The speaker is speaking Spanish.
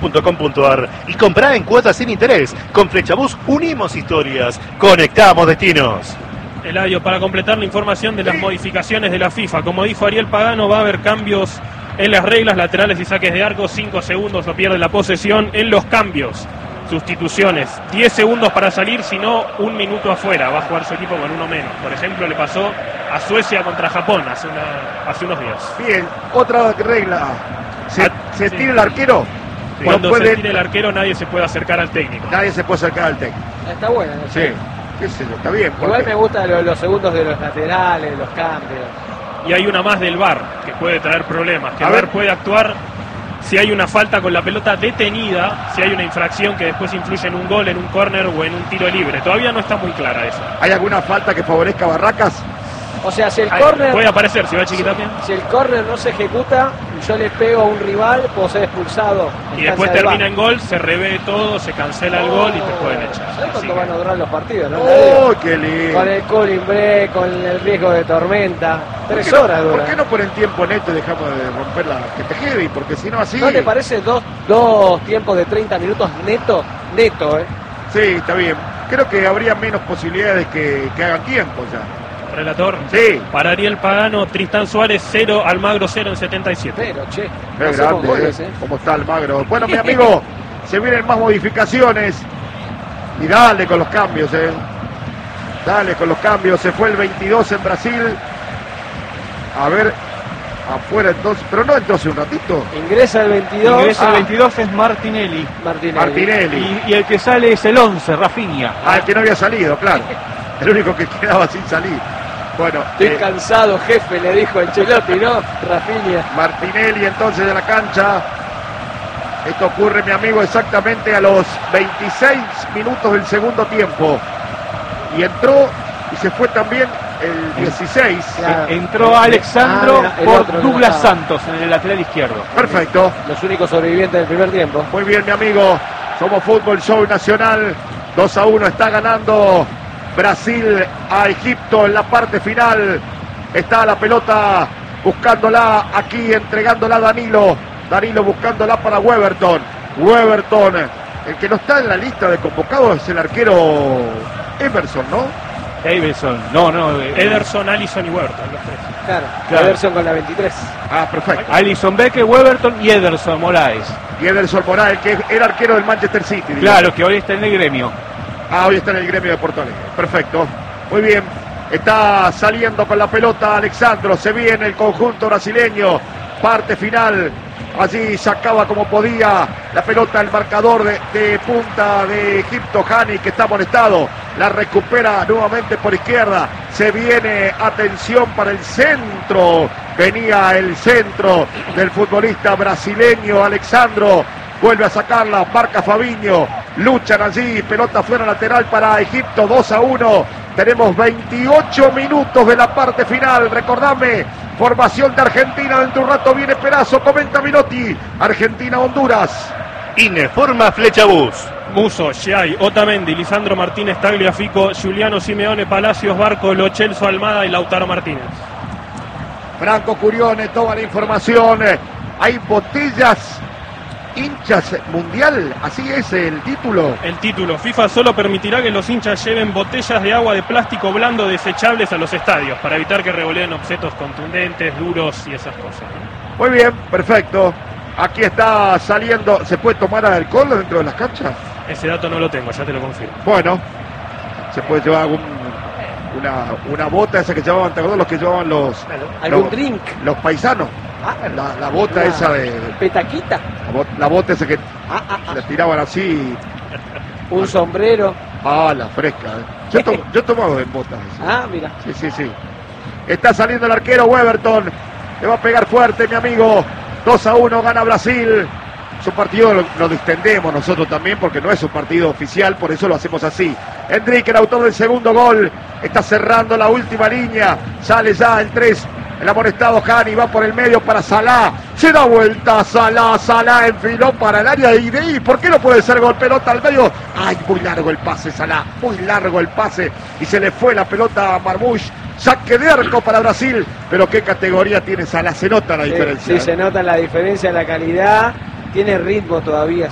flechabus.com.ar y comprá en cuotas sin interés. Con Flechabus unimos historias, conectamos destinos. Eladio, para completar la información de las modificaciones de la FIFA, como dijo Ariel Pagano, va a haber cambios en las reglas laterales y saques de arco, 5 segundos o pierde la posesión en los cambios. Sustituciones, 10 segundos para salir, si no, 1 minuto afuera, va a jugar su equipo con uno menos. Por ejemplo, le pasó a Suecia contra Japón hace unos días. Bien, otra regla, se tira el arquero. Sí. Cuando se tire el arquero nadie se puede acercar al técnico. Nadie se puede acercar al técnico. Está buena, ¿no? Sí, qué sé yo, está bien. Igual me gustan los segundos de los laterales, los cambios. Y hay una más del VAR que puede traer problemas, que el VAR puede actuar si hay una falta con la pelota detenida, si hay una infracción que después influye en un gol, en un córner o en un tiro libre. Todavía no está muy clara eso. ¿Hay alguna falta que favorezca a Barracas? O sea, si el córner... Puede aparecer, si va Chiquitapia. Si el córner no se ejecuta, yo le pego a un rival, puedo ser expulsado. Y después termina en gol, se revé todo, se cancela el gol y te pueden echar. ¿Sabes cuánto van a durar los partidos, no? ¡Oh, qué lindo! Con el cooling break, con el riesgo de tormenta. 3 horas duran. ¿Por qué no ponen tiempo neto y dejamos de romper la que te heavy? Porque si no así... ¿No te parece dos tiempos de 30 minutos neto? Neto, ¿eh? Sí, está bien. Creo que habría menos posibilidades que hagan tiempo ya. Relator. Sí. Para Ariel Pagano, Tristán Suárez 0, Almagro 0 en 77. Pero, che. Qué grande, goles, ¿Cómo está Almagro? Bueno, mi amigo, se vienen más modificaciones. Y dale con los cambios, Dale con los cambios. Se fue el 22 en Brasil. A ver, afuera entonces. Pero no entró hace un ratito. Ingresa el 22. Ingresa el 22 es Martinelli. Y el que sale es el 11, Rafinha. Ah, el que no había salido, claro. El único que quedaba sin salir. Bueno, estoy cansado, jefe, le dijo Ancelotti, ¿no? Rafinha. Martinelli entonces de la cancha. Esto ocurre, mi amigo, exactamente a los 26 minutos del segundo tiempo. Y entró y se fue también el 16. Entró Alexandro por Douglas Santos en el lateral izquierdo. Perfecto. Los únicos sobrevivientes del primer tiempo. Muy bien, mi amigo. Somos Fútbol Show Nacional. 2-1 está ganando Brasil a Egipto en la parte final. Está la pelota buscándola aquí, entregándola a Danilo. Danilo buscándola para Weberton. Weberton, el que no está en la lista de convocados es el arquero Emerson, ¿no? Everson, Ederson, Alisson y Weberton, los tres. Claro. Ederson con la 23. Ah, perfecto. Alisson Becker, Weberton y Ederson Moraes. Y Ederson Moraes, que era arquero del Manchester City. Digamos. Claro, que hoy está en el gremio. Ah, hoy está en el gremio de Porto Alegre. Perfecto. Muy bien. Está saliendo con la pelota Alexandro. Se viene el conjunto brasileño. Parte final. Allí sacaba como podía la pelota el marcador de punta de Egipto, Hani, que está molestado. La recupera nuevamente por izquierda. Se viene, atención para el centro. Venía el centro del futbolista brasileño Alexandro. Vuelve a sacarla, marca Fabinho. Luchan allí, pelota fuera lateral para Egipto, 2-1. Tenemos 28 minutos de la parte final. Recordame, formación de Argentina. Dentro de un rato viene Perazo, comenta Minotti. Argentina-Honduras. Informa Flechabus. Muso, Giai, Otamendi, Lisandro Martínez, Tagliafico, Giuliano Simeone, Palacios, Barco, Lo Celso, Almada y Lautaro Martínez. Franco Curione, toda la información. Hay botellas hinchas mundial, así es el título. El título, FIFA solo permitirá que los hinchas lleven botellas de agua de plástico blando desechables a los estadios para evitar que revoleen objetos contundentes, duros y esas cosas. Muy bien, perfecto. Aquí está saliendo. ¿Se puede tomar alcohol dentro de las canchas? Ese dato no lo tengo, ya te lo confirmo. Bueno, se puede llevar una bota esa que llevaban, ¿te acordás? Los que llevaban algún drink, los paisanos. La bota esa de petaquita, la bota esa que le tiraban así, un sombrero. La fresca. Yo he tomado en botas. Mira. Sí. Está saliendo el arquero Weberton. Le va a pegar fuerte, mi amigo. 2-1 gana Brasil. Su partido lo distendemos nosotros también porque no es un partido oficial, por eso lo hacemos así. Enrique, el autor del segundo gol, está cerrando la última línea. Sale ya el 3. El amonestado Hani va por el medio para Salah. Se da vuelta Salah enfiló para el área de ahí. ¿Por qué no puede ser gol? Pelota al medio. Ay, muy largo el pase, Salah. Muy largo el pase. Y se le fue la pelota a Marmoush. Saque de arco para Brasil. Pero qué categoría tiene Salah. Se nota la diferencia. Sí, se nota la diferencia, la calidad. Tiene ritmo todavía.